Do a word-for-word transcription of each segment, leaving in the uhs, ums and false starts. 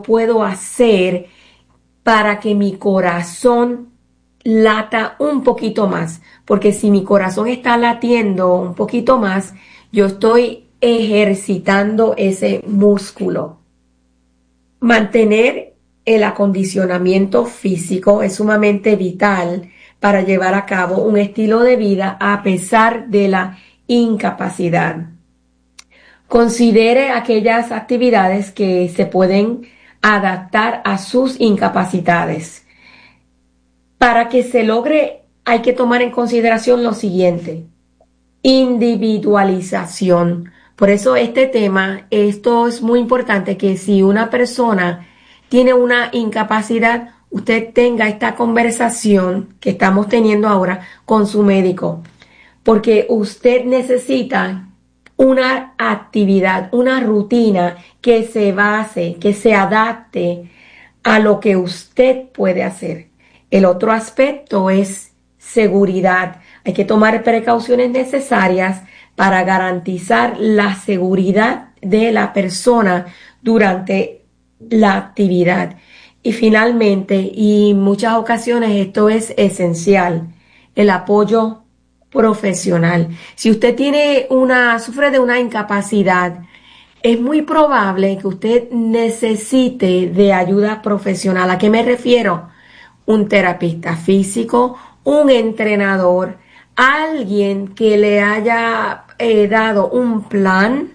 puedo hacer para que mi corazón lata un poquito más? Porque si mi corazón está latiendo un poquito más, yo estoy ejercitando ese músculo. Mantener el acondicionamiento físico es sumamente vital para llevar a cabo un estilo de vida a pesar de la incapacidad. Considere aquellas actividades que se pueden adaptar a sus incapacidades. Para que se logre, hay que tomar en consideración lo siguiente: individualización. Por eso este tema, esto es muy importante, que si una persona tiene una incapacidad, usted tenga esta conversación que estamos teniendo ahora con su médico, porque usted necesita una actividad, una rutina que se base, que se adapte a lo que usted puede hacer. El otro aspecto es seguridad. Hay que tomar precauciones necesarias para garantizar la seguridad de la persona durante la actividad. Y finalmente, y en muchas ocasiones esto es esencial, el apoyo profesional. Si usted tiene una, sufre de una incapacidad, es muy probable que usted necesite de ayuda profesional. ¿A qué me refiero? Un terapista físico, un entrenador, alguien que le haya eh, dado un plan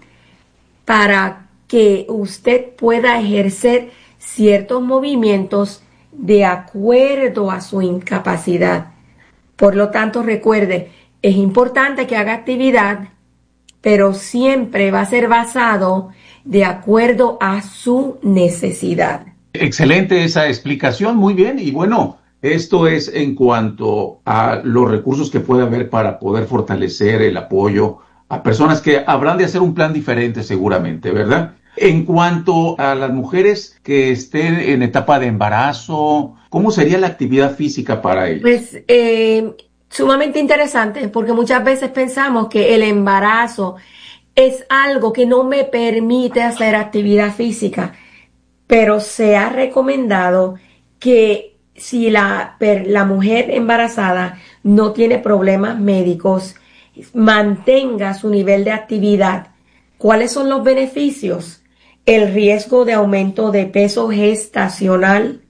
para que usted pueda ejercer ciertos movimientos de acuerdo a su incapacidad. Por lo tanto, recuerde, es importante que haga actividad, pero siempre va a ser basado de acuerdo a su necesidad. Excelente esa explicación, muy bien. Y bueno, esto es en cuanto a los recursos que puede haber para poder fortalecer el apoyo a personas que habrán de hacer un plan diferente seguramente, ¿verdad? En cuanto a las mujeres que estén en etapa de embarazo, ¿cómo sería la actividad física para ellas? Pues eh, sumamente interesante, porque muchas veces pensamos que el embarazo es algo que no me permite hacer actividad física, pero se ha recomendado que si la, la mujer embarazada no tiene problemas médicos, mantenga su nivel de actividad. ¿Cuáles son los beneficios? El riesgo de aumento de peso gestacional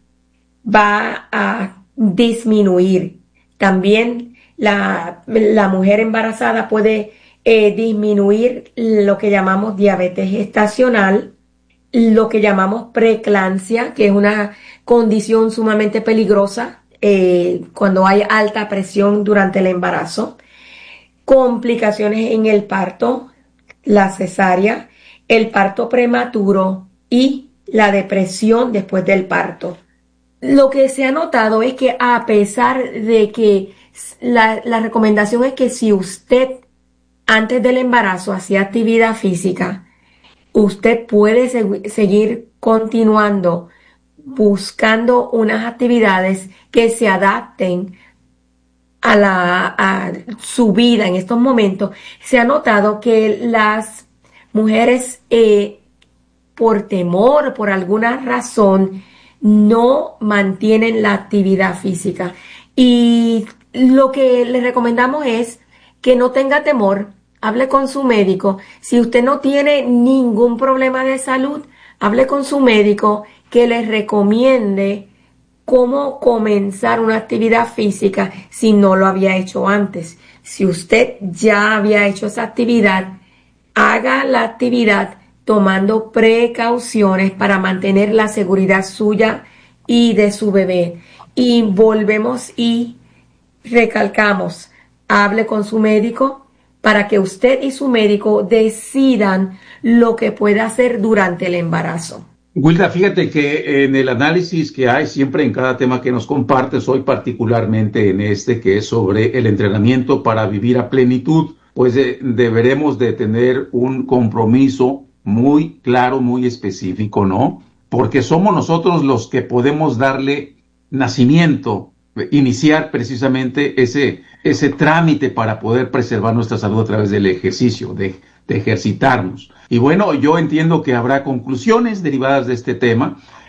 va a disminuir. También la, la mujer embarazada puede eh, disminuir lo que llamamos diabetes gestacional, lo que llamamos preeclampsia, que es una condición sumamente peligrosa eh, cuando hay alta presión durante el embarazo, complicaciones en el parto, la cesárea, el parto prematuro y la depresión después del parto. Lo que se ha notado es que a pesar de que la, la recomendación es que si usted antes del embarazo hacía actividad física, usted puede seg- seguir continuando buscando unas actividades que se adapten a, la, a su vida en estos momentos. Se ha notado que las mujeres, eh, por temor, por alguna razón, no mantienen la actividad física. Y lo que les recomendamos es que no tenga temor, hable con su médico. Si usted no tiene ningún problema de salud, hable con su médico que les recomiende cómo comenzar una actividad física si no lo había hecho antes. Si usted ya había hecho esa actividad, haga la actividad tomando precauciones para mantener la seguridad suya y de su bebé. Y volvemos y recalcamos, hable con su médico para que usted y su médico decidan lo que puede hacer durante el embarazo. Wilda, fíjate que en el análisis que hay siempre en cada tema que nos compartes, hoy particularmente en este que es sobre el entrenamiento para vivir a plenitud, pues eh, deberemos de tener un compromiso muy claro, muy específico, ¿no? Porque somos nosotros los que podemos darle nacimiento, iniciar precisamente ese, ese trámite para poder preservar nuestra salud a través del ejercicio, de, de ejercitarnos. Y bueno, yo entiendo que habrá conclusiones derivadas de este tema